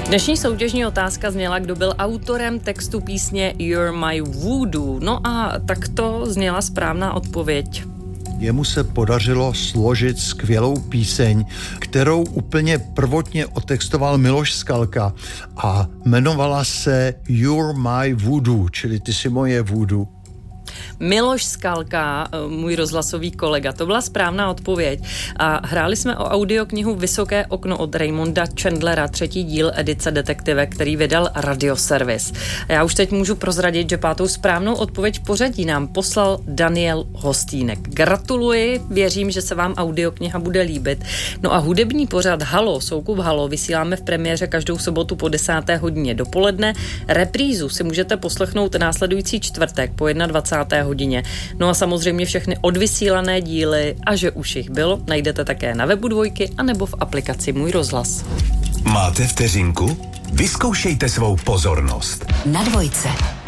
Dnešní soutěžní otázka zněla, kdo byl autorem textu písně You're My Voodoo. No a takto zněla správná odpověď. Jemu se podařilo složit skvělou píseň, kterou úplně prvotně otextoval Miloš Skalka a jmenovala se You're My Voodoo, čili ty jsi moje voodoo. Miloš Skalka, můj rozhlasový kolega, to byla správná odpověď. A hráli jsme o audioknihu Vysoké okno od Raymonda Chandlera, 3. díl edice Detektive, který vydal Radioservis. A já už teď můžu prozradit, že 5. správnou odpověď v pořadí nám poslal Daniel Hostýnek. Gratuluji, věřím, že se vám audiokniha bude líbit. No a hudební pořad Halo, Soukup Halo, vysíláme v premiéře každou sobotu po 10. hodině dopoledne. Reprízu si můžete poslechnout následující čtvrtek po 21. hodině. No a samozřejmě všechny odvysílané díly, a že už jich bylo, najdete také na webu Dvojky anebo v aplikaci Můj rozhlas. Máte vteřinku? Vyzkoušejte svou pozornost. Na Dvojce.